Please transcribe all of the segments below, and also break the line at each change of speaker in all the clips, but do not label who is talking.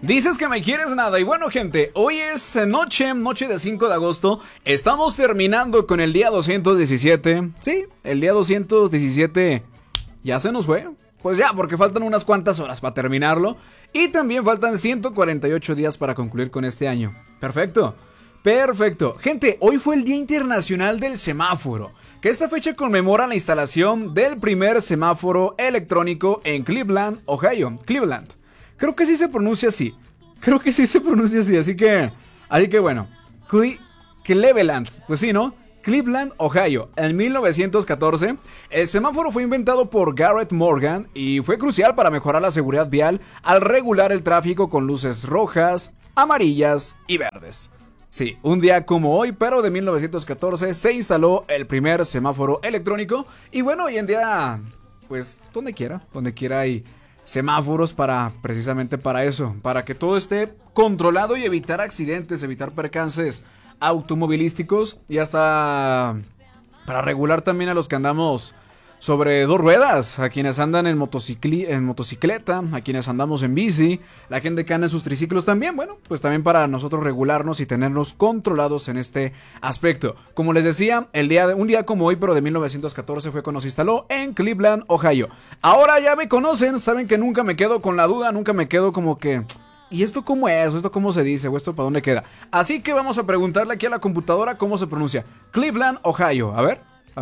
Dices que me quieres nada. Y bueno, gente, hoy es noche de 5 de agosto. Estamos terminando con el día 217. Sí, el día 217 ya se nos fue. Pues ya, porque faltan unas cuantas horas para terminarlo. Y también faltan 148 días para concluir con este año. Perfecto. Perfecto. Gente, hoy fue el Día Internacional del Semáforo, que esta fecha conmemora la instalación del primer semáforo electrónico en Cleveland, Ohio. Cleveland. Creo que sí se pronuncia así. Así que bueno. Cleveland. Pues sí, ¿no? Cleveland, Ohio. En 1914, el semáforo fue inventado por Garrett Morgan y fue crucial para mejorar la seguridad vial al regular el tráfico con luces rojas, amarillas y verdes. Sí, un día como hoy, pero de 1914, se instaló el primer semáforo electrónico. Y bueno, hoy en día, pues, donde quiera hay semáforos precisamente para eso, para que todo esté controlado y evitar accidentes, evitar percances automovilísticos y hasta para regular también a los que andamos sobre dos ruedas, a quienes andan en motocicleta, a quienes andamos en bici, la gente que anda en sus triciclos también, bueno, pues también para nosotros regularnos y tenernos controlados en este aspecto. Como les decía, un día como hoy, pero de 1914 fue cuando se instaló en Cleveland, Ohio. Ahora ya me conocen, saben que nunca me quedo con la duda, nunca me quedo como que... ¿Y esto cómo es? ¿O esto cómo se dice? ¿O esto para dónde queda? Así que vamos a preguntarle aquí a la computadora cómo se pronuncia. Cleveland, Ohio. A ver.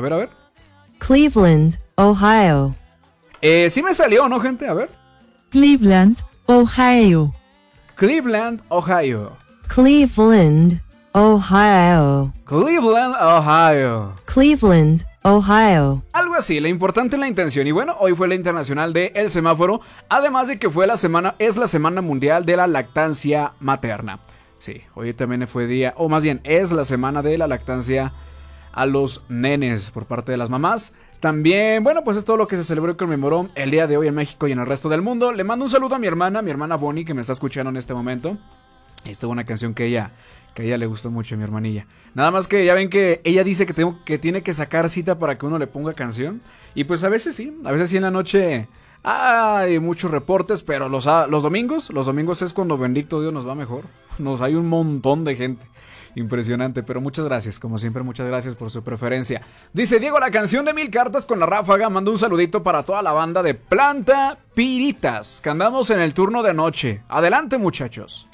Cleveland, Ohio.
Sí me salió, ¿no, gente? A ver.
Cleveland, Ohio.
Cleveland, Ohio.
Cleveland, Ohio.
Cleveland, Ohio.
Cleveland, Ohio.
Algo así, lo importante es la intención. Y bueno, hoy fue la internacional del semáforo. Además de que es la semana mundial de la lactancia materna. Sí, hoy también fue día, o más bien, es la semana de la lactancia a los nenes por parte de las mamás. También, bueno, pues es todo lo que se celebró y conmemoró el día de hoy en México y en el resto del mundo. Le mando un saludo a mi hermana Bonnie, que me está escuchando en este momento. Esto es una canción que a ella le gustó mucho, mi hermanilla. Nada más que ya ven que ella dice que tiene que sacar cita para que uno le ponga canción. Y pues a veces sí en la noche hay muchos reportes, pero los domingos es cuando bendito Dios nos va mejor. Hay un montón de gente. Impresionante, pero muchas gracias, como siempre, muchas gracias por su preferencia. Dice Diego, la canción de 1000 cartas con la ráfaga. Manda un saludito para toda la banda de Planta Piritas, que andamos en el turno de noche. Adelante, muchachos.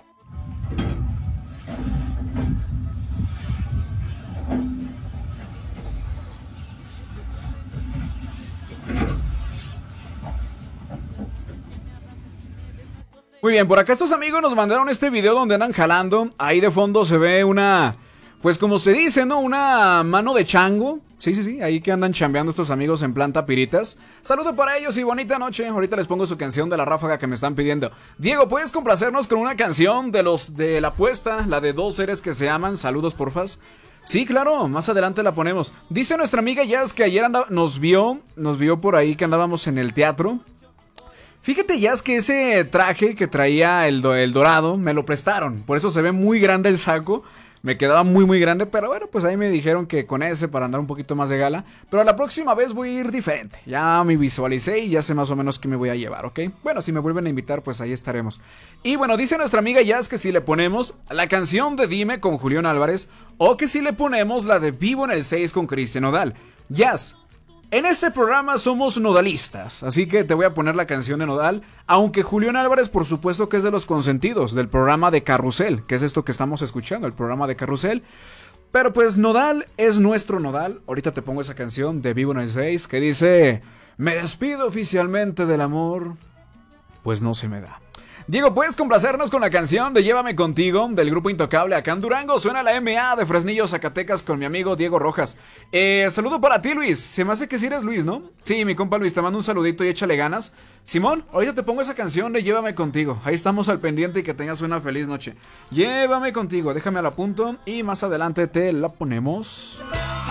Muy bien, por acá estos amigos nos mandaron este video donde andan jalando. Ahí de fondo se ve una, pues como se dice, ¿no? Una mano de chango. Sí, ahí que andan chambeando estos amigos en Planta Piritas. Saludo para ellos y bonita noche. Ahorita les pongo su canción de la ráfaga que me están pidiendo. Diego, ¿puedes complacernos con una canción de la apuesta? La de dos seres que se aman. Saludos, porfas. Sí, claro, más adelante la ponemos. Dice nuestra amiga Jazz que ayer nos vio por ahí que andábamos en el teatro. Fíjate, Jazz, que ese traje que traía el dorado me lo prestaron. Por eso se ve muy grande el saco. Me quedaba muy grande, pero bueno, pues ahí me dijeron que con ese para andar un poquito más de gala. Pero la próxima vez voy a ir diferente. Ya me visualicé y ya sé más o menos qué me voy a llevar, ¿ok? Bueno, si me vuelven a invitar, pues ahí estaremos. Y bueno, dice nuestra amiga Jazz que si le ponemos la canción de Dime con Julián Álvarez, o que si le ponemos la de Vivo en el 6 con Cristian Nodal. Jazz, en este programa somos nodalistas, así que te voy a poner la canción de Nodal, aunque Julián Álvarez por supuesto que es de los consentidos del programa de Carrusel, que es esto que estamos escuchando, el programa de Carrusel. Pero pues Nodal es nuestro Nodal. Ahorita te pongo esa canción de Vivo en el 6 que dice: me despido oficialmente del amor, pues no se me da. Diego, ¿puedes complacernos con la canción de Llévame Contigo del grupo Intocable? Acá en Durango suena la MA de Fresnillo, Zacatecas con mi amigo Diego Rojas. Saludo para ti, Luis. Se me hace que sí eres Luis, ¿no? Sí, mi compa Luis, te mando un saludito y échale ganas. Simón, ahorita te pongo esa canción de Llévame Contigo. Ahí estamos al pendiente y que tengas una feliz noche. Llévame Contigo, déjame la punto y más adelante te la ponemos.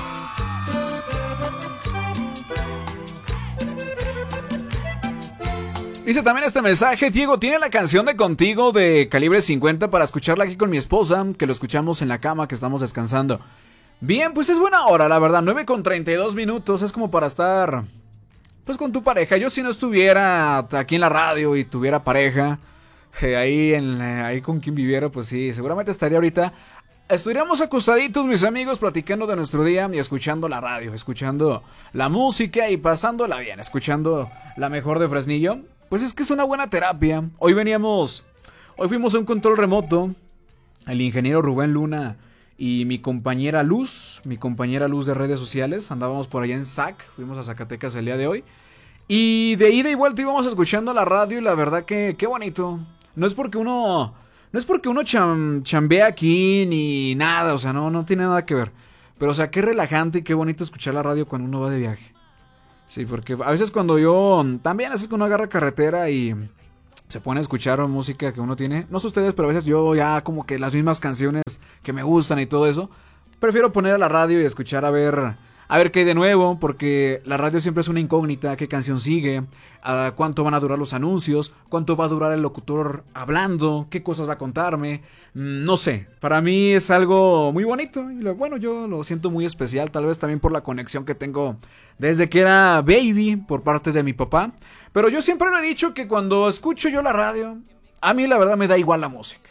Dice también este mensaje: Diego, ¿tiene la canción de Contigo de Calibre 50 para escucharla aquí con mi esposa? Que lo escuchamos en la cama, que estamos descansando. Bien, pues es buena hora, la verdad, 9:32. Es como para estar, pues, con tu pareja. Yo si no estuviera aquí en la radio y tuviera pareja, ahí con quien viviera, pues sí, seguramente estaría ahorita. Estaríamos acostaditos, mis amigos, platicando de nuestro día y escuchando la radio, escuchando la música y pasándola bien, escuchando la mejor de Fresnillo. Pues es que es una buena terapia. Hoy fuimos a un control remoto, el ingeniero Rubén Luna y mi compañera Luz de redes sociales. Andábamos por allá en Zac, fuimos a Zacatecas el día de hoy. Y de ida y vuelta íbamos escuchando la radio y la verdad que qué bonito. No es porque uno chambea aquí ni nada, o sea, no tiene nada que ver. Pero o sea, qué relajante y qué bonito escuchar la radio cuando uno va de viaje. Sí, porque a veces cuando también a veces cuando uno agarra carretera y se pone a escuchar música que uno tiene, no sé ustedes, pero a veces yo ya como que las mismas canciones que me gustan y todo eso, prefiero poner a la radio y escuchar a ver qué hay de nuevo, porque la radio siempre es una incógnita, qué canción sigue, cuánto van a durar los anuncios, cuánto va a durar el locutor hablando, qué cosas va a contarme, no sé, para mí es algo muy bonito, y bueno, yo lo siento muy especial, tal vez también por la conexión que tengo desde que era baby por parte de mi papá, pero yo siempre le he dicho que cuando escucho yo la radio, a mí la verdad me da igual la música,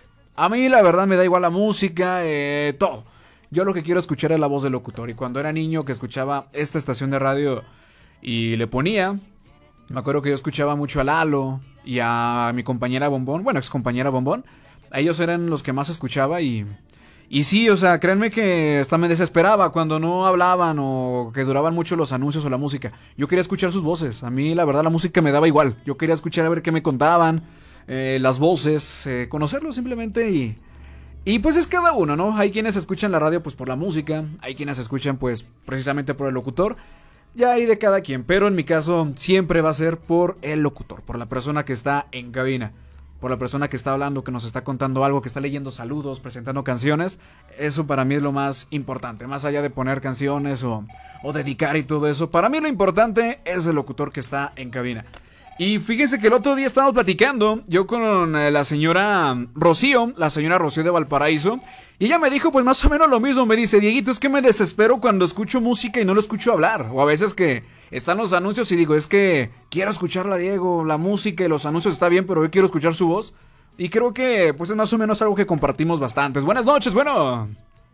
todo. Yo lo que quiero escuchar es la voz del locutor. Y cuando era niño que escuchaba esta estación de radio y le ponía, me acuerdo que yo escuchaba mucho a Lalo y a mi compañera Bombón, bueno, ex compañera Bombón. A ellos eran los que más escuchaba y sí, o sea, créanme que hasta me desesperaba cuando no hablaban o que duraban mucho los anuncios o la música. Yo quería escuchar sus voces. A mí la verdad la música me daba igual. Yo quería escuchar a ver qué me contaban, las voces, conocerlos simplemente y pues es cada uno, ¿no? Hay quienes escuchan la radio pues por la música, hay quienes escuchan pues precisamente por el locutor, ya hay de cada quien, pero en mi caso siempre va a ser por el locutor, por la persona que está en cabina, por la persona que está hablando, que nos está contando algo, que está leyendo saludos, presentando canciones. Eso para mí es lo más importante, más allá de poner canciones o dedicar y todo eso. Para mí lo importante es el locutor que está en cabina. Y fíjense que el otro día estábamos platicando, yo con la señora Rocío de Valparaíso, y ella me dijo pues más o menos lo mismo. Me dice: Dieguito, es que me desespero cuando escucho música y no lo escucho hablar, o a veces que están los anuncios y digo, es que quiero escucharla a Diego, la música y los anuncios está bien, pero yo quiero escuchar su voz. Y creo que pues es más o menos algo que compartimos bastantes. Buenas noches, bueno.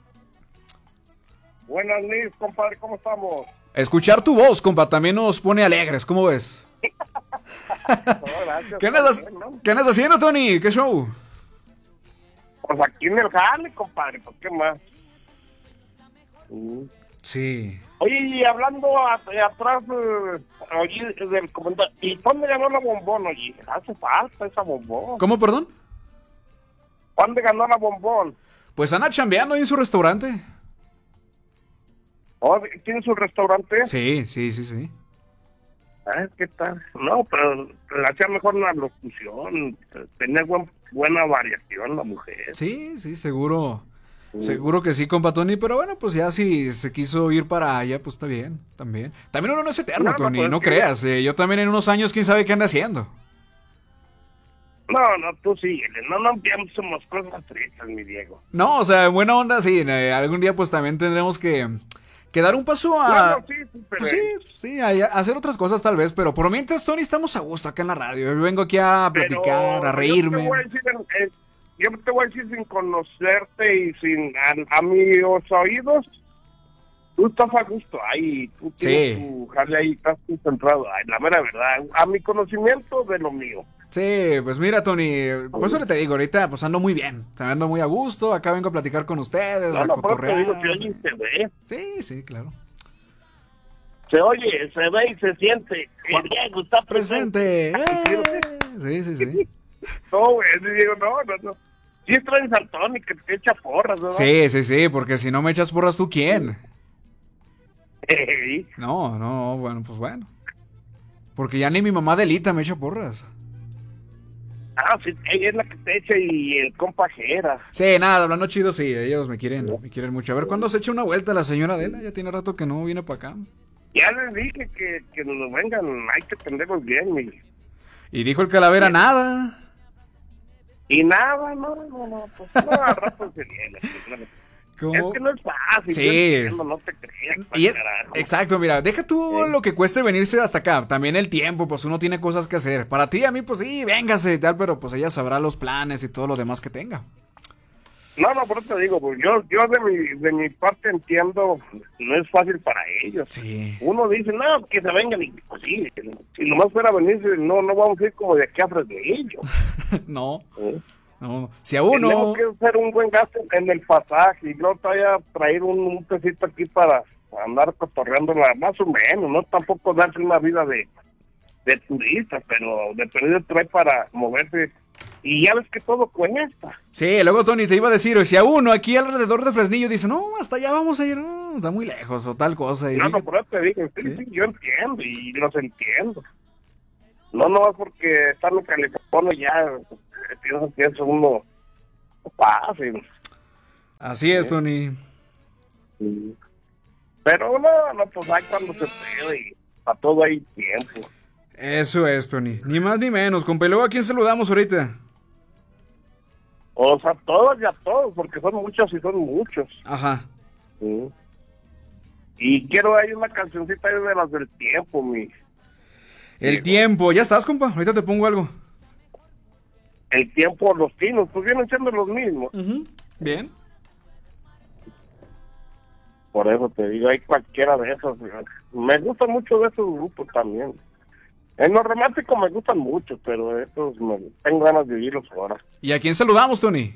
Buenas noches, compadre, ¿cómo estamos?
Escuchar tu voz, compa, también nos pone alegres, ¿cómo ves?
No, gracias.
¿Qué andas haciendo, Tony? ¿Qué show?
Pues aquí en el jale, compadre, ¿por qué más?
Sí.
Oye, y hablando atrás oye, del comentario, ¿y dónde ganó la Bombón? Oye, hace falta esa Bombón.
¿Cómo, perdón?
¿Dónde ganó la Bombón?
Pues anda chambeando ahí en su restaurante.
Oh, ¿tiene su restaurante?
Sí.
¿Qué tal? No, pero le hacía mejor la locución, tenía buena variación la mujer.
Sí, seguro. Seguro que sí, compa Tony, pero bueno, pues ya si se quiso ir para allá, pues está bien, también. También uno no es eterno, Tony, pues no creas. Yo también en unos años, quién sabe qué anda haciendo.
No, tú síguele, no piensemos cosas tristes, mi Diego.
No, o sea, buena onda, sí, algún día pues también tendremos que dar un paso a...
Bueno, sí, pero...
Pues sí, a hacer otras cosas tal vez, pero por mientras, Tony, estamos a gusto acá en la radio. Yo vengo aquí a platicar, a reírme.
Yo te voy a decir sin conocerte y sin a mis oídos, tú estás a gusto ahí, tú tienes tu jale ahí, estás concentrado, la mera verdad, a mi conocimiento de lo mío.
Sí, pues mira, Tony, por eso te digo, ahorita pues ando muy bien, ando muy a gusto, acá vengo a platicar con ustedes, a cotorrear.
Digo, se oye y se ve.
Sí, claro.
Se oye, se ve y se siente. El Diego está presente.
Sí.
No, güey, Diego, no. Sí extrañas al Tony, que te echa porras, ¿verdad?
Sí, porque si no me echas porras, ¿tú quién?
Hey.
No, bueno, pues bueno. Porque ya ni mi mamá Delita me echa porras.
Sí, ella es la que te echa y el compa Jera.
Sí, nada, hablando chido, sí, ellos me quieren mucho. A ver, ¿cuándo se echa una vuelta la señora Adela? Ya tiene rato que no viene para acá.
Ya les dije que nos vengan, hay que atenderlos bien, mi.
Y dijo el Calavera, nada.
Y nada, no, pues no, a rato se viene.
¿Cómo?
Es que no es fácil.
Sí.
Yo entiendo, no te creas.
Exacto, mira, deja tú lo que cueste venirse hasta acá. También el tiempo, pues uno tiene cosas que hacer. Para ti, a mí, pues sí, véngase y tal, pero pues ella sabrá los planes y todo lo demás que tenga.
No, por eso te digo, pues yo de mi parte entiendo, no es fácil para ellos.
Sí.
Uno dice, no, que se vengan y pues sí, si nomás fuera a venirse, no vamos a ir como de aquí a Fresnillo.
No.
¿Sí?
No, si a uno...
Tenemos que hacer un buen gasto en el pasaje y luego todavía traer un pesito aquí para andar cotorreando más o menos, no tampoco darse una vida de turista, pero de perdido trae para moverse y ya ves que todo cuesta.
Sí, luego Tony te iba a decir, si a uno aquí alrededor de Fresnillo dice, no, hasta allá vamos a ir, no, está muy lejos o tal cosa. Y
No, por eso te digo, sí, yo entiendo y los entiendo. No es porque están en California ya pienso que es uno fácil.
Así es, Tony.
Sí. Pero no, pues hay cuando se puede y para todo hay tiempo.
Eso es, Tony. Ni más ni menos, compa. ¿Y luego a quién saludamos ahorita?
O sea, todos y a todos, porque son muchos y son muchos.
Ajá.
Sí. Y quiero ahí una cancioncita ahí de las del tiempo,
El tiempo. ¿Ya estás, compa? Ahorita te pongo algo.
El tiempo, los finos, pues vienen siendo los mismos.
Bien.
Por eso te digo, hay cualquiera de esos. Me gustan mucho de esos grupos también. En lo romántico me gustan mucho, pero estos tengo ganas de oírlos ahora.
¿Y a quién saludamos, Tony?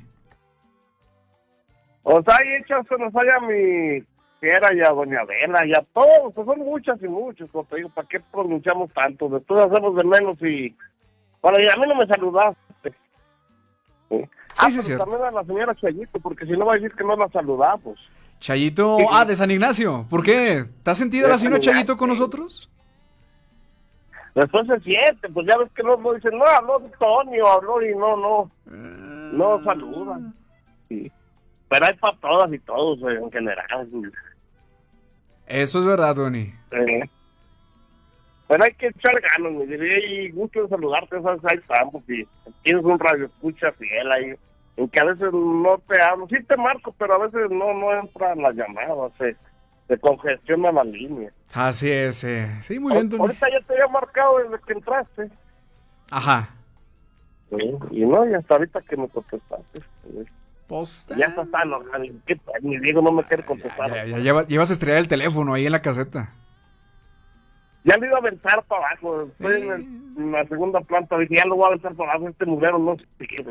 O sea, ahí échasenos allá a mi Fiera y a Doña Adela y a todos, pues son muchas y muchos, como te digo, ¿para qué pronunciamos tanto? Después hacemos de menos y... Bueno, y a mí no me saludaste. Sí,
sí, cierto.
También a la señora Chayito, porque si no va a decir que no la saludamos.
Chayito, de San Ignacio. ¿Por qué? ¿Estás sentida la señora Chayito con nosotros?
Después se siente, pues ya ves que no dicen, no, habló Antonio, habló y no saludan. Sí. Pero hay para todas y todos en general.
Eso es verdad, Tony.
Pero hay que echar ganas, me diría, y gusto de saludarte, esas hay campos, y tienes un radio escucha fiel ahí, en que a veces no te hablo, sí te marco, pero a veces no entran las llamadas, se congestiona la línea.
Así es, sí, muy bien, Tony.
Ahorita ya te había marcado desde que entraste.
Ajá.
Sí, y hasta ahorita que me contestaste.
Posta.
Ya está enojado, mi Diego no me quiere contestar.
Ya llevas a estrellar el teléfono ahí en la caseta.
Ya lo iba a aventar para abajo, estoy en la segunda planta, dije, ya lo voy a aventar para abajo, este mugrero no sirve.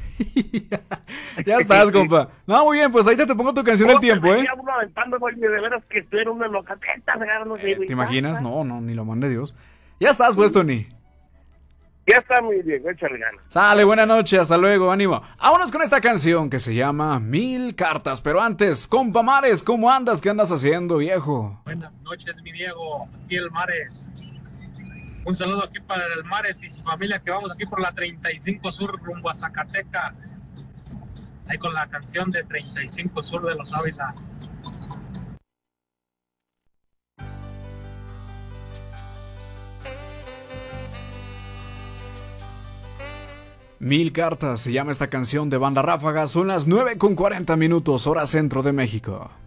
Ya estás, compa. No, muy bien, pues ahí te pongo tu canción El Tiempo,
Ya uno aventando, oye, de veras que estoy en una loca.
¿Te imaginas? No, ni lo mande Dios. Ya estás, pues, Tony.
Ya está, mi Diego, échale ganas.
Sale, buena noche, hasta luego, ánimo. Vámonos con esta canción que se llama Mil Cartas. Pero antes, compa Mares, ¿cómo andas? ¿Qué andas haciendo, viejo?
Buenas noches, mi Diego, aquí el Mares. Un saludo aquí para el Mares y su familia, que vamos aquí por la 35 Sur rumbo a Zacatecas. Ahí con la canción de 35 Sur de los Hábitats.
Mil Cartas se llama esta canción de Banda Ráfaga. Son las 9:40 hora centro de México.